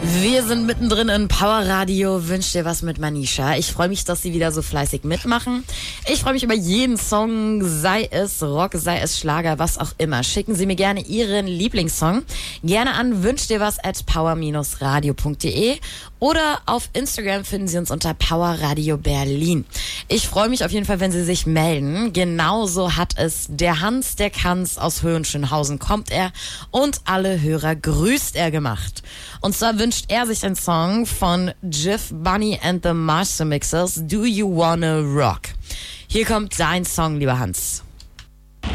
Wir sind mittendrin in Power Radio. Wünsch dir was mit Manisha. Ich freue mich, dass Sie wieder so fleißig mitmachen. Ich freue mich über jeden Song, sei es Rock, sei es Schlager, was auch immer. Schicken Sie mir gerne Ihren Lieblingssong. Gerne an wünschdir-was@power-radio.de oder auf Instagram finden Sie uns unter Power Radio Berlin. Ich freue mich auf jeden Fall, wenn Sie sich melden. Genauso hat es der Hans, der Kanz aus Höhenschönhausen kommt er und alle Hörer grüßt er gemacht. Und zwar wünscht er sich den Song von Jiff Bunny and the Master Mixers, Do You Wanna Rock? Hier kommt dein Song, lieber Hans.